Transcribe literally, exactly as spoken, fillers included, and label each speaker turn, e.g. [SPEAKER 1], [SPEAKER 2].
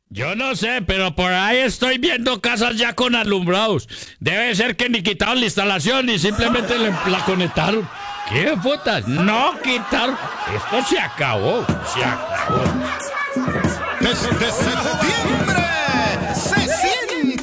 [SPEAKER 1] Yo no sé, pero por ahí estoy viendo casas ya con alumbrados. Debe ser que ni quitaron la instalación ni simplemente le- la conectaron. ¿Qué putas? No quitaron. Esto se acabó. Se acabó.
[SPEAKER 2] This, this,